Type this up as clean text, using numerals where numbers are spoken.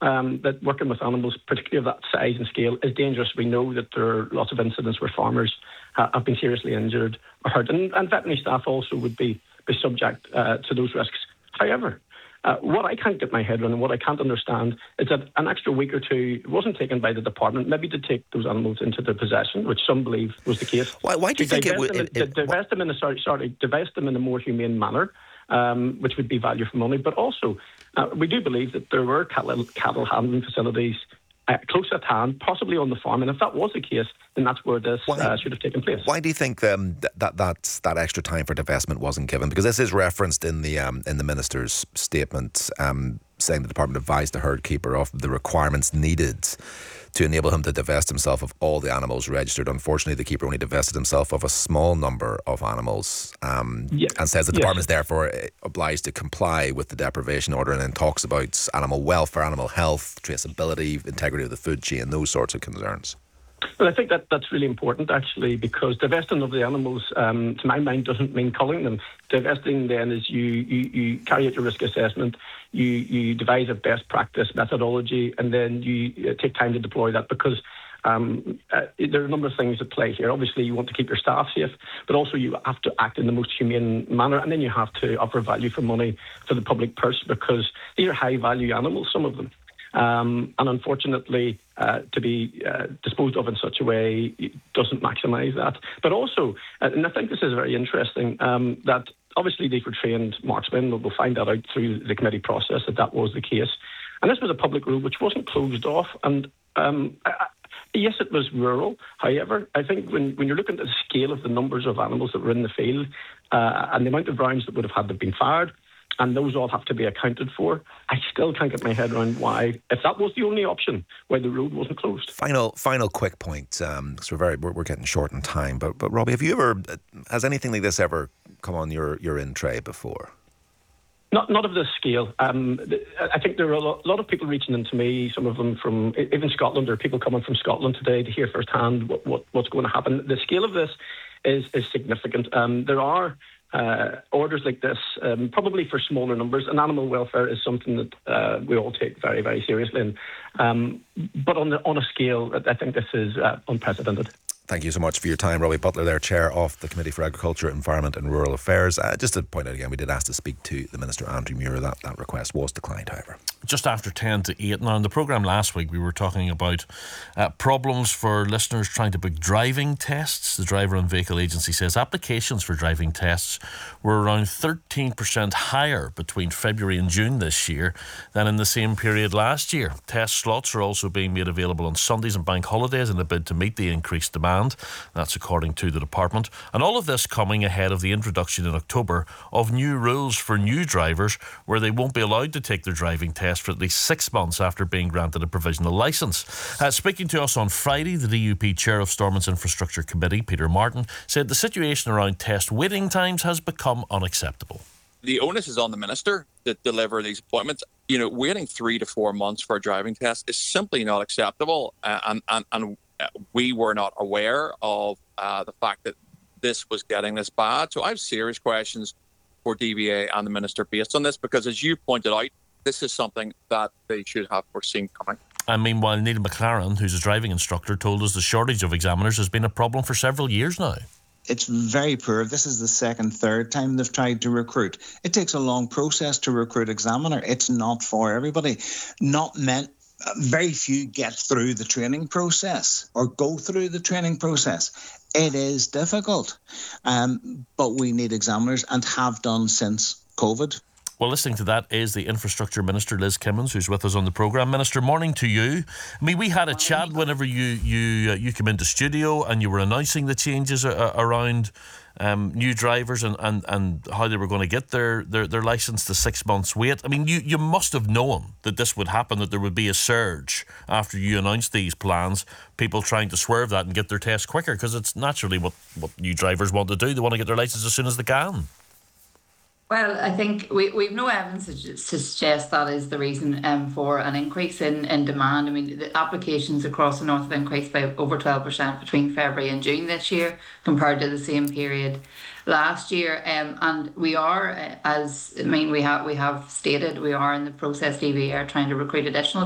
that working with animals, particularly of that size and scale, is dangerous. We know that there are lots of incidents where farmers have been seriously injured or hurt, and veterinary staff also would be subject to those risks. However, what I can't get my head around and what I can't understand is that an extra week or two wasn't taken by the department, maybe to take those animals into their possession, which some believe was the case. Why do you think it would... divest them in a more humane manner, which would be value for money. But also, we do believe that there were cattle handling facilities close at hand, possibly on the farm, and if that was the case, then that's where this should have taken place. Why do you think that extra time for divestment wasn't given? Because this is referenced in the minister's statement, saying the department advised the herd keeper of the requirements needed to enable him to divest himself of all the animals registered. Unfortunately, the keeper only divested himself of a small number of animals, and says the department is therefore obliged to comply with the deprivation order, and then talks about animal welfare, animal health, traceability, integrity of the food chain, those sorts of concerns. Well, I think that's really important, actually, because divesting of the animals, to my mind, doesn't mean culling them. Divesting then is you carry out your risk assessment, you devise a best practice methodology, and then you take time to deploy that, because there are a number of things at play here. Obviously, you want to keep your staff safe, but also you have to act in the most humane manner, and then you have to offer value for money for the public purse, because these are high-value animals, some of them. And unfortunately, to be disposed of in such a way doesn't maximise that. But also, and I think this is very interesting, that obviously these were trained marksmen. We'll find that out through the committee process that was the case. And this was a public road which wasn't closed off. And yes, it was rural. However, I think when you're looking at the scale of the numbers of animals that were in the field and the amount of rounds that would have had to have been fired, and those all have to be accounted for, I still can't get my head around why, if that was the only option, why the road wasn't closed. Final quick point, because we're getting short in time. But Robbie, has anything like this ever come on your in tray before? Not of this scale. I think there are a lot of people reaching into me, some of them from even Scotland. There are people coming from Scotland today to hear firsthand what's going to happen. The scale of this is significant. There are orders like this, probably for smaller numbers, and animal welfare is something that we all take very, very seriously. But on a scale, I think this is unprecedented. Thank you so much for your time. Robbie Butler there, Chair of the Committee for Agriculture, Environment and Rural Affairs. Just to point out again, we did ask to speak to the Minister, Andrew Muir. That request was declined, however. Just after 10 to 8. Now, in the programme last week, we were talking about problems for listeners trying to book driving tests. The Driver and Vehicle Agency says applications for driving tests were around 13% higher between February and June this year than in the same period last year. Test slots are also being made available on Sundays and bank holidays in a bid to meet the increased demand. That's according to the department. And all of this coming ahead of the introduction in October of new rules for new drivers, where they won't be allowed to take their driving test for at least 6 months after being granted a provisional licence. Speaking to us on Friday, the DUP Chair of Stormont's Infrastructure Committee, Peter Martin, said the situation around test waiting times has become unacceptable. The onus is on the Minister to deliver these appointments. Waiting 3 to 4 months for a driving test is simply not acceptable, and we were not aware of the fact that this was getting this bad. So I have serious questions for DVA and the Minister based on this, because as you pointed out, this is something that they should have foreseen coming. And meanwhile, Neil McLaren, who's a driving instructor, told us the shortage of examiners has been a problem for several years now. It's very poor. This is the third time they've tried to recruit. It takes a long process to recruit examiner. It's not for everybody. Very few get through the training process or go through the training process. It is difficult, but we need examiners and have done since COVID. Well, listening to that is the Infrastructure Minister, Liz Kimmins, who's with us on the programme. Minister, morning to you. I mean, we had a chat whenever you came into studio and you were announcing the changes around new drivers and how they were going to get their licence to 6 months wait. I mean, you must have known that this would happen, that there would be a surge after you announced these plans, people trying to swerve that and get their test quicker, because it's naturally what new drivers want to do. They want to get their licence as soon as they can. Well, I think we've no evidence to suggest that is the reason for an increase in demand. I mean, the applications across the north have increased by over 12% between February and June this year compared to the same period last year. And we are, we have stated, we are in the process, DVA are trying to recruit additional